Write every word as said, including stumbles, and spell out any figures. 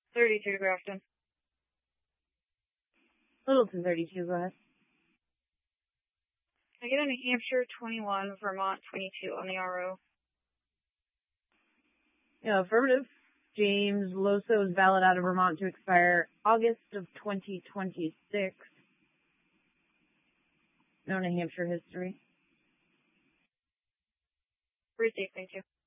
thirty-two to Grafton. Littleton thirty-two, go ahead. I get a New Hampshire twenty-one, Vermont twenty-two on the R O. Yeah, affirmative. James Loso is valid out of Vermont to expire August of twenty twenty-six. No New Hampshire history. Received, thank you.